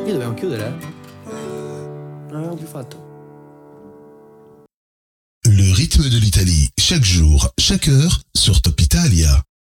Io dobbiamo chiudere? Non abbiamo più fatto. Le rythme de l'Italie, chaque jour, chaque heure, sur Top Italia.